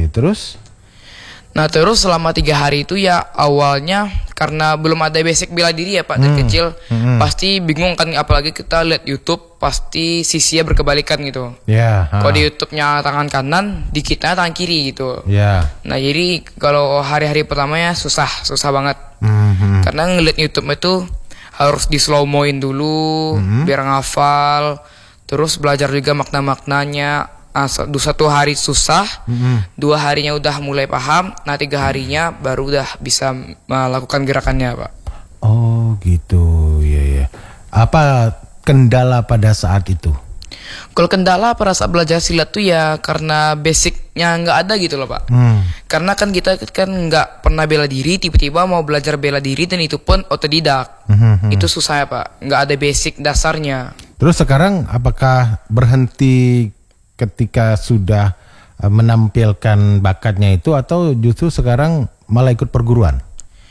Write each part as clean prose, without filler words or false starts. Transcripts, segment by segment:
terus? Nah terus selama 3 hari itu ya awalnya karena belum ada basic bela diri ya Pak dari kecil, pasti bingung kan, apalagi kita lihat YouTube pasti sisinya berkebalikan gitu. Kalau di YouTube-nya tangan kanan, di kita tangan kiri gitu. Nah jadi kalau hari-hari pertamanya susah banget, karena ngeliat YouTube itu harus di slow moin dulu biar ngafal, terus belajar juga makna-maknanya. 1 hari susah, 2 harinya udah mulai paham, nah 3 harinya baru udah bisa melakukan gerakannya Pak. Oh gitu, ya. Apa kendala pada saat itu? Kalau kendala pada saat belajar silat tuh ya karena basicnya nggak ada gitu loh Pak. Karena kan kita kan nggak pernah bela diri, tiba-tiba mau belajar bela diri dan itu pun otodidak. Itu susah ya Pak, nggak ada basic dasarnya. Terus sekarang apakah berhenti ketika sudah menampilkan bakatnya itu, atau justru sekarang malah ikut perguruan?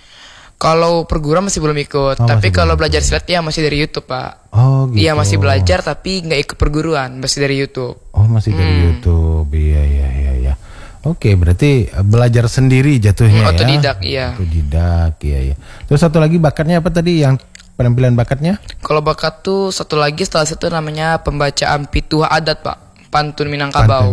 Kalau perguruan masih belum ikut, tapi kalau belajar silat ya masih dari YouTube Pak. Oh gitu. Iya masih belajar tapi nggak ikut perguruan, masih dari YouTube. Oh masih dari YouTube, iya. Oke, berarti belajar sendiri jatuhnya otodidak, ya? Otodidak, iya. Terus satu lagi bakatnya apa tadi, yang penampilan bakatnya? Kalau bakat tuh satu lagi setelah itu namanya pembacaan pituah adat Pak. Pantun Minangkabau.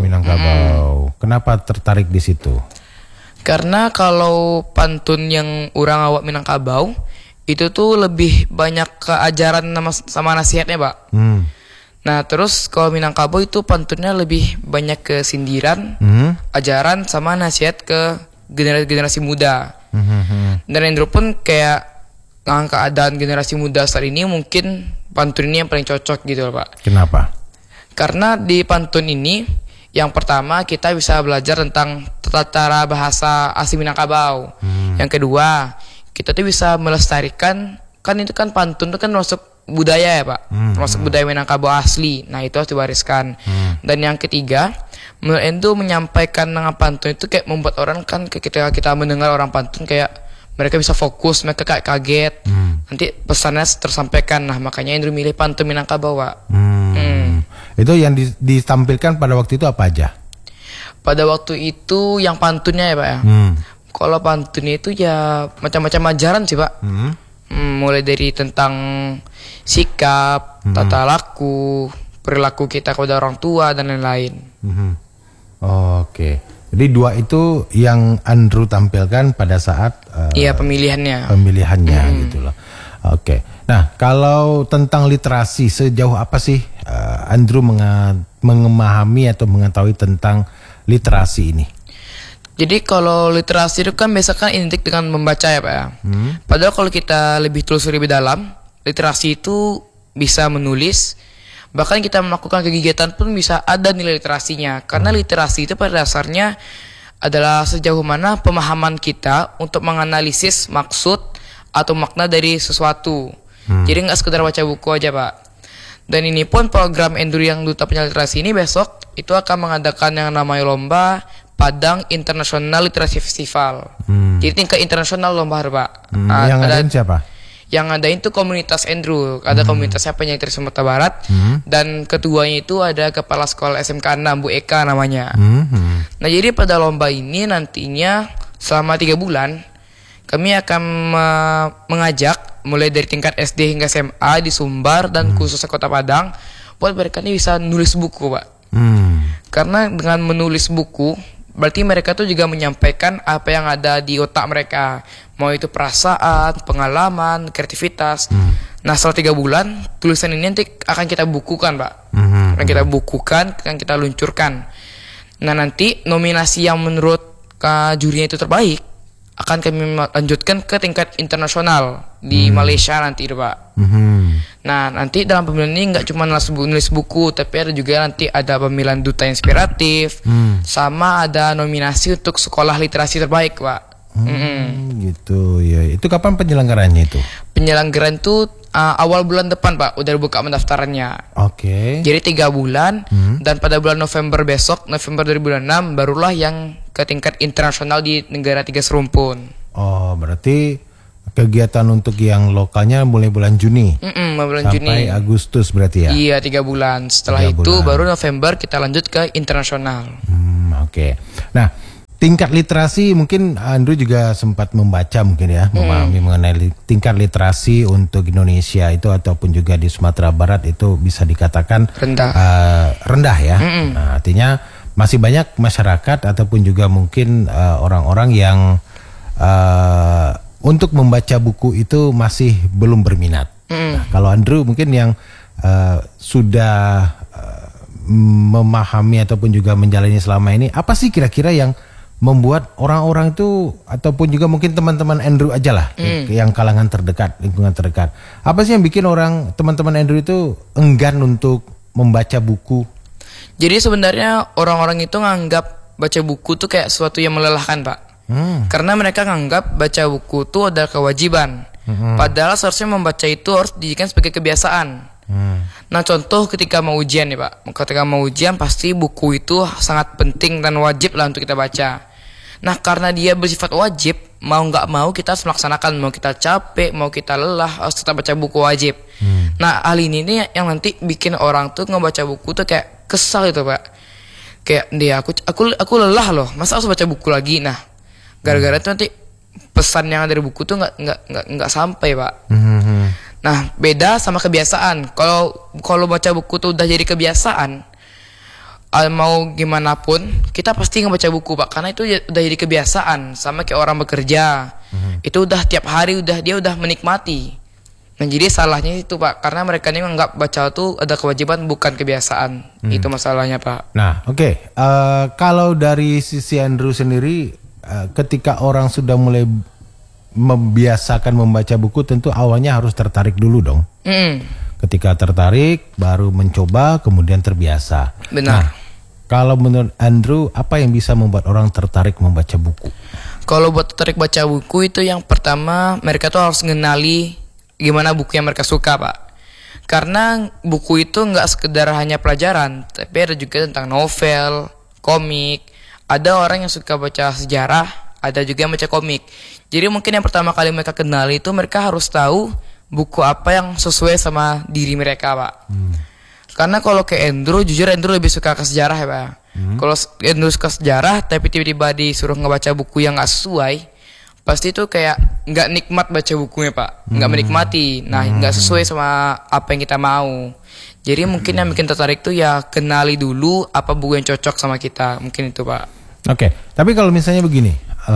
Kenapa tertarik di situ? Karena kalau pantun yang orang awak Minangkabau itu tuh lebih banyak ke ajaran sama nasihatnya Pak. Nah terus kalau Minangkabau itu pantunnya lebih banyak ke sindiran, ajaran sama nasihat ke generasi muda. Dan Endro pun kayak keadaan generasi muda saat ini mungkin pantun ini yang paling cocok gitu loh Pak. Kenapa? Karena di pantun ini yang pertama kita bisa belajar tentang tata cara bahasa asli Minangkabau. Yang kedua, kita tuh bisa melestarikan, kan itu kan pantun itu kan masuk budaya ya Pak, masuk budaya Minangkabau asli. Nah itu harus diwariskan. Dan yang ketiga, menurut Endo menyampaikan dengan pantun itu kayak membuat orang kan ketika kita mendengar orang pantun kayak mereka bisa fokus, mereka kayak kaget. Nanti pesannya tersampaikan. Nah makanya Endo milih pantun Minangkabau Pak. Itu yang ditampilkan pada waktu itu apa aja? Pada waktu itu yang pantunnya ya Pak ya. Kalau pantunnya itu ya macam-macam ajaran sih Pak. Mulai dari tentang sikap, tata laku, perilaku kita kepada orang tua dan lain-lain. Oke. Jadi 2 itu yang Andrew tampilkan pada saat pemilihannya gitu loh. Oke. Nah, kalau tentang literasi, sejauh apa sih Andrew memahami atau mengetahui tentang literasi ini? Jadi kalau literasi itu kan biasa kan identik dengan membaca ya Pak ya. Padahal kalau kita lebih telusuri lebih dalam, literasi itu bisa menulis, bahkan kita melakukan kegiatan pun bisa ada nilai literasinya. Karena literasi itu pada dasarnya adalah sejauh mana pemahaman kita untuk menganalisis maksud atau makna dari sesuatu. Jadi nggak sekedar baca buku aja Pak. Dan ini pun program Enduro yang Duta Penyuluh Literasi ini besok itu akan mengadakan yang namanya lomba Padang International Literasi Festival. Jadi tingkat internasional lomba Pak. Yang ngadain siapa? Yang ngadain itu komunitas Enduro. Ada komunitasnya penyanyi dari Sumatera Barat. Dan ketuanya itu ada kepala sekolah SMK 6 Bu Eka namanya. Nah jadi pada lomba ini nantinya selama 3 bulan kami akan mengajak mulai dari tingkat SD hingga SMA di Sumbar dan khususnya Kota Padang buat mereka ini bisa nulis buku Pak. Karena dengan menulis buku berarti mereka tuh juga menyampaikan apa yang ada di otak mereka, mau itu perasaan, pengalaman, kreativitas. Nah setelah 3 bulan tulisan ini nanti akan kita bukukan Pak. Akan kita bukukan, akan kita luncurkan. Nah nanti nominasi yang menurut jurinya itu terbaik akan kami lanjutkan ke tingkat internasional di Malaysia nanti Pak. Nah nanti dalam pemilihan ini nggak cuma nulis buku, tapi ada juga nanti ada pemilihan duta inspiratif, sama ada nominasi untuk sekolah literasi terbaik Pak. Gitu ya. Itu kapan penyelenggarannya itu? Penyelenggaraan itu awal bulan depan Pak, udah buka pendaftarannya. Oke. Jadi 3 bulan dan pada bulan November besok, November 2006 barulah yang ke tingkat internasional di negara 3 serumpun. Oh, berarti kegiatan untuk yang lokalnya mulai bulan Juni. Bulan sampai Juni. Agustus berarti ya? Iya 3 bulan. Setelah 3 itu bulan. baru November kita lanjut ke internasional. Oke. Nah, tingkat literasi mungkin Andrew juga sempat membaca mungkin ya, memahami mengenai tingkat literasi untuk Indonesia itu ataupun juga di Sumatera Barat itu bisa dikatakan rendah ya. Nah, artinya masih banyak masyarakat ataupun juga mungkin orang-orang yang untuk membaca buku itu masih belum berminat. Nah, kalau Andrew mungkin yang sudah memahami ataupun juga menjalani selama ini, apa sih kira-kira yang membuat orang-orang itu ataupun juga mungkin teman-teman Andrew aja lah yang kalangan terdekat, lingkungan terdekat, apa sih yang bikin orang teman-teman Andrew itu enggan untuk membaca buku? Jadi sebenarnya orang-orang itu nganggap baca buku tuh kayak sesuatu yang melelahkan, Pak. Karena mereka nganggap baca buku itu adalah kewajiban. Padahal seharusnya membaca itu harus dijadikan sebagai kebiasaan. Nah, contoh ketika mau ujian nih, Pak. Ketika mau ujian pasti buku itu sangat penting dan wajib lah untuk kita baca. Nah, karena dia bersifat wajib, mau nggak mau kita harus melaksanakan. Mau kita capek, mau kita lelah, harus tetap baca buku wajib. Nah, hal ini nih yang nanti bikin orang tuh ngebaca buku tuh kayak kesal gitu, Pak. Kayak dia aku lelah loh, masa harus baca buku lagi. Nah, gara-gara itu nanti pesan yang dari buku tuh nggak sampai, Pak. Nah, beda sama kebiasaan. Kalau baca buku tuh udah jadi kebiasaan, mau gimana pun kita pasti ngebaca buku, Pak, karena itu udah jadi kebiasaan. Sama kayak orang bekerja, itu udah tiap hari dia udah menikmati. Nah, jadi salahnya itu, Pak, karena mereka ini menganggap baca tuh ada kewajiban bukan kebiasaan. Itu masalahnya, Pak. Nah, oke. Kalau dari sisi Andrew sendiri, ketika orang sudah mulai membiasakan membaca buku, tentu awalnya harus tertarik dulu dong. Ketika tertarik, baru mencoba, kemudian terbiasa. Benar. Nah, kalau menurut Andrew, apa yang bisa membuat orang tertarik membaca buku? Kalau buat tertarik baca buku itu yang pertama mereka tuh harus mengenali gimana buku yang mereka suka, Pak. Karena buku itu nggak sekedar hanya pelajaran, tapi ada juga tentang novel, komik. Ada orang yang suka baca sejarah, ada juga yang baca komik. Jadi mungkin yang pertama kali mereka kenal itu mereka harus tahu buku apa yang sesuai sama diri mereka, Pak. Karena kalau ke Andrew, jujur Andrew lebih suka ke sejarah ya, Pak. Kalau Andrew suka sejarah tapi tiba-tiba disuruh ngebaca buku yang nggak sesuai, pasti itu kayak nggak nikmat baca bukunya, Pak. Nggak menikmati. Nah, nggak sesuai sama apa yang kita mau. Jadi mungkin yang bikin tertarik tuh ya kenali dulu apa buku yang cocok sama kita. Mungkin itu, Pak. Oke, tapi kalau misalnya begini,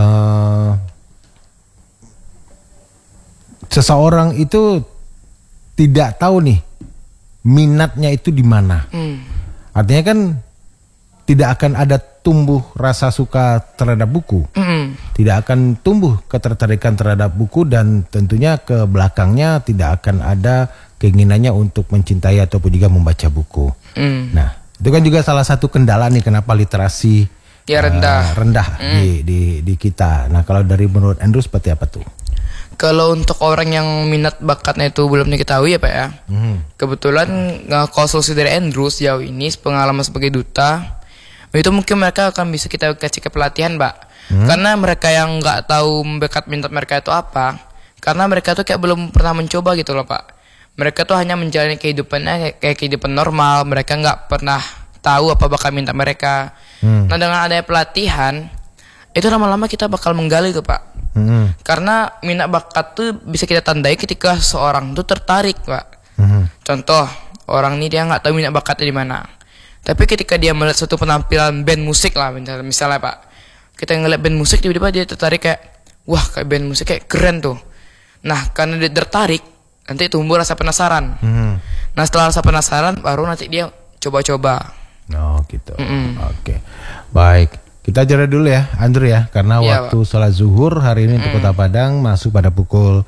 seseorang itu tidak tahu nih minatnya itu di mana. Artinya kan tidak akan ada tumbuh rasa suka terhadap buku. Tidak akan tumbuh ketertarikan terhadap buku dan tentunya ke belakangnya tidak akan ada keinginannya untuk mencintai ataupun juga membaca buku. Nah, itu kan juga salah satu kendala nih kenapa literasi rendah di kita. Nah, kalau dari menurut Andrew seperti apa tuh? Kalau untuk orang yang minat bakatnya itu belum diketahui ya, Pak ya. Kebetulan konsultasi dari Andrew sejauh ini pengalaman sebagai duta, itu mungkin mereka akan bisa kita kasih ke pelatihan, Pak. Karena mereka yang nggak tahu bakat minat mereka itu apa, karena mereka tuh kayak belum pernah mencoba gitu loh, Pak. Mereka tuh hanya menjalani kehidupannya kayak kehidupan normal. Mereka nggak pernah tahu apa bakat minat mereka. Nah, dengan adanya pelatihan, itu lama-lama kita bakal menggali tuh, Pak. Karena minat bakat tuh bisa kita tandai ketika seorang tuh tertarik, Pak. Contoh, orang ini dia nggak tahu minat bakatnya di mana, tapi ketika dia melihat suatu penampilan band musik lah, misalnya, Pak, kita ngeliat band musik tiba-tiba dia tertarik kayak, wah, kayak band musik kayak keren tuh. Nah, karena dia tertarik, nanti tumbuh rasa penasaran. Nah, setelah rasa penasaran, baru nanti dia coba-coba. Oh gitu. Oke. Baik. Kita jeda dulu ya, Andrew ya, karena waktu sholat zuhur hari ini untuk Kota Padang masuk pada pukul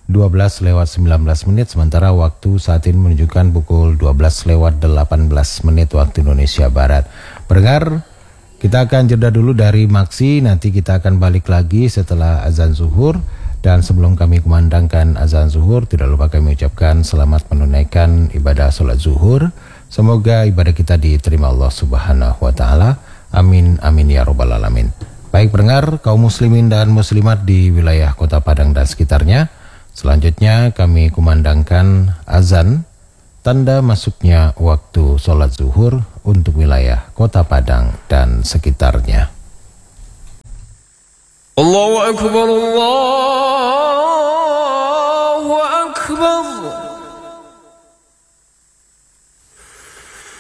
12:19, sementara waktu saat ini menunjukkan pukul 12:18 waktu Indonesia Barat. Pendengar, kita akan jeda dulu dari Maksi, nanti kita akan balik lagi setelah azan zuhur. Dan sebelum kami kumandangkan azan zuhur, tidak lupa kami ucapkan selamat menunaikan ibadah sholat zuhur. Semoga ibadah kita diterima Allah Subhanahu wa Ta'ala. Amin, amin ya robbal alamin. Baik pendengar, kaum muslimin dan muslimat di wilayah Kota Padang dan sekitarnya, selanjutnya kami kumandangkan azan, tanda masuknya waktu sholat zuhur untuk wilayah Kota Padang dan sekitarnya. Allahu Akbar, Allahu Akbar.